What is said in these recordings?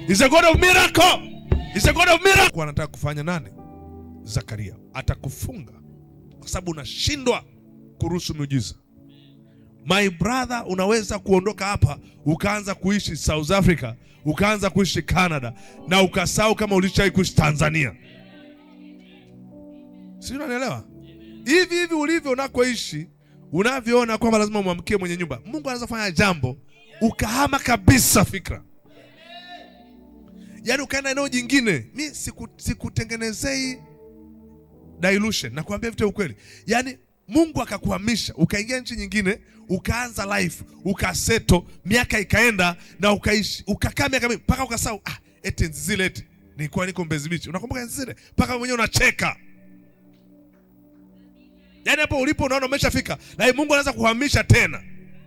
He's a God of miracle. He's a God of miracle. Anataka kufanya nani? Zakaria atakufunga kwa sababu unashindwa kuruhusu miujiza. My brother, unaweza kuondoka hapa ukaanza kuishi South Africa, ukaanza kuishi Canada na ukasahau kama ulishawahi kuishi Tanzania. Si unanielewa? Hivi ulivyo unakoishi, unavyoona kwamba lazima muamkie mwenye nyumba, Mungu anaweza kufanya jambo ukahama kabisa fikra. Yaani ukaenda eneo jingine. Mimi sikutengenezei dilution, na kuambia vitu ukweli. Yaani Mungu akakuhamisha, ukaingia nchi nyingine, ukaanza life, ukaseto, miaka ikaenda na ukaishi, ukakaa miaka mingi mpaka ukasahau eti zile eti nilikuwa niko Mbezi Beach. Unakumbuka zile? Mpaka mwenyewe unacheka. Yaani hapo ulipo unaona umeshafika, na Mungu anaanza kuhamisha tena.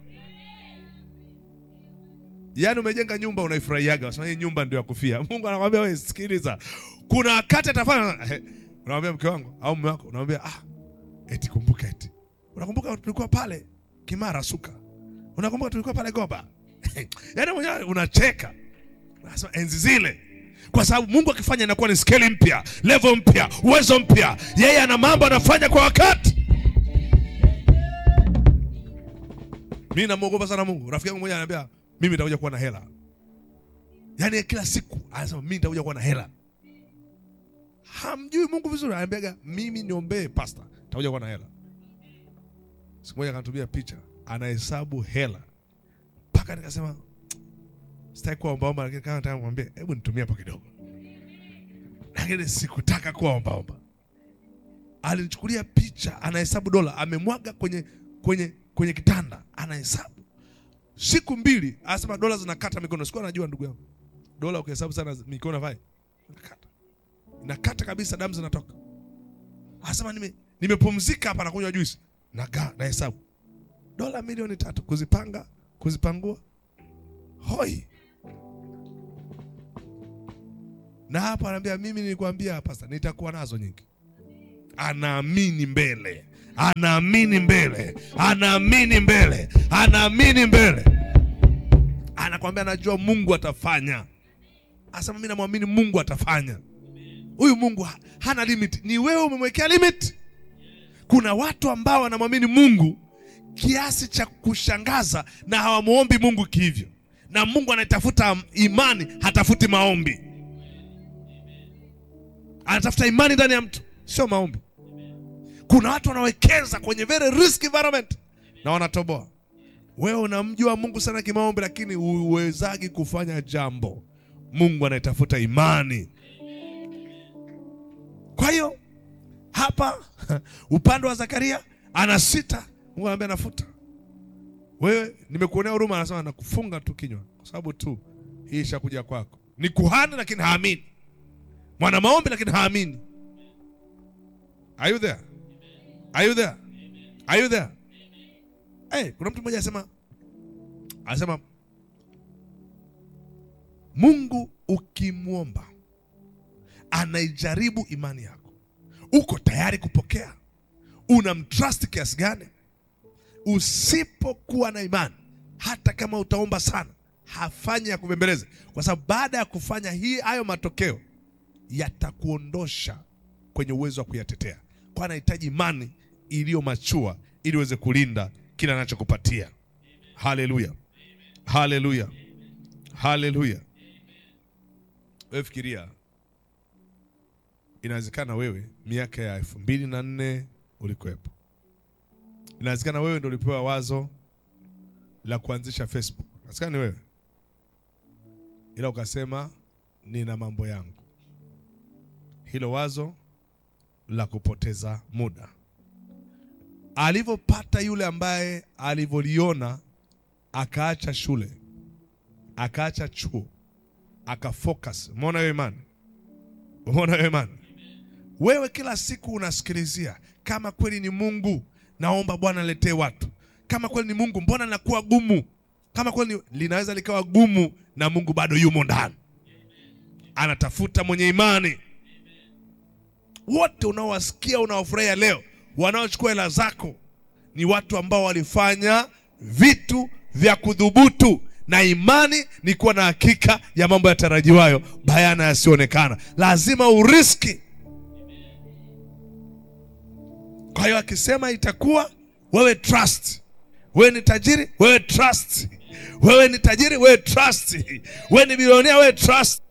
Yaani umejenga nyumba unaifurahiaga, unasema hii nyumba ndio ya kufia. Mungu anakuambia wewe sikiliza. Kuna wakati atafanya, unamwambia mke wangu au mume wako, unamwambia eti kumbuka eti. Unakumbuka tulikuwa pale Kimara Suka. Unakumbuka tulikuwa pale Goba. Yaani mwenyewe unacheka. Unasema enzi zile. Kwa sababu Mungu akifanya inakuwa ni scale mpya, level mpya, uwezo mpya. Yeye ana mambo anafanya kwa wakati. Mimi namuogopa sana Mungu. Rafiki yangu mmoja ananiambia mimi nitakuja kuwa na hela. Yaani kila siku anasema mimi nitakuja kuwa na hela. Hamjui Mungu vizuri. Ananiambia mimi niombee pastor, nitakuja kuwa na hela. Siku moja akanitumia picha, anahesabu hela. Paka nikasema sitaki kuomba, lakini kama nataka kumwambia hebu nitumie hapo kidogo. Lakini sikutaka kuomba. Alinichukulia picha, anahesabu dola, amemwaga kwenye kitanda, anahesabu. Siku 2 anasema dola zinakata mikono. Sikuwa najua ndugu yangu. Dola ukihesabu sana mikono vai. Nakata kabisa, damu zinatoka. Anasema nimepumzika hapa na kunywa juice. Na hesabu. Dola milioni 3 kuzipanga, kuzipangua. Hoi. Na hapa anambia mimi nilikwambia pastor nitakuwa nazo nyingi. Anaamini mbele. Anaamini mbele. Anaamini mbele. Anaamini mbele. Anakuambia anajua Mungu atafanya. Asema mimi namwamini Mungu atafanya. Huyu Mungu hana limit. Ni wewe umemwekea limit. Kuna watu ambao wanamwamini Mungu kiasi cha kushangaza na hawamuombi Mungu kivyo. Na Mungu anatafuta imani, hatafuti maombi. Anatafuta imani ndani ya mtu, sio maombi. Kuna watu wanawekeza kwenye very risk environment na wanatoboa. Wewe unamjua Mungu sana kimaombi, lakini uwezagi kufanya jambo. Mungu anatafuta imani. Kwa hiyo hapa upande wa Zakaria anasita, Mungu anambia nafuta. Wewe nimekuonea huruma, anasema nakufunga tu kinywa kwa sababu tu hii ishakuja kwako. Ni kuhani lakini haamini. Mwana maombi lakini haamini. Are you there? Are you there? Are you there? Kuna mtu mmoja anasema Mungu ukimwomba anaijaribu imani yako. Uko tayari kupokea? Unamtrust kiasi gani? Usipokuwa na imani, hata kama utaomba sana, hafanyi ya kubembeleze. Kwa sababu baada ya kufanya hayo matokeo yatakuondosha kwenye uwezo wa kuyatetea. Kwa anahitaji imani iliyo machua ili uweze kulinda kila anachokupatia. Haleluya. Haleluya. Haleluya. Wewe fikiria, inawezekana wewe miaka ya 2004 ulikuwepo. Inawezekana wewe ndio ulipewa wazo la kuanzisha Facebook. Inawezekana wewe. Ila ukasema nina mambo yangu. Hilo wazo la kupoteza muda. Alivyopata yule ambaye alivyoliona, akaacha shule, akaacha chuo, akafocus. Umeona wewe imani? Umeona wewe imani? Wewe kila siku unasikilizia, kama kweli ni Mungu, naomba Bwana niletee watu. Kama kweli ni Mungu, mbona linakuwa gumu? Kama kweli linaweza likawa gumu na Mungu bado yumo ndani. Anatafuta mwenye imani. Wote unaowasikia unaofurahia leo, wanaochukua hela zako, ni watu ambao walifanya vitu vya kudhubutu Na imani ni kuwa na hakika ya mambo yatarajiwayo, bayana yasionekana. Lazima uriski. Kwa hiyo akisema itakuwa, wewe trust. Wewe ni tajiri, wewe trust. Wewe ni tajiri, wewe trust. Wewe ni bilionea, wewe trust.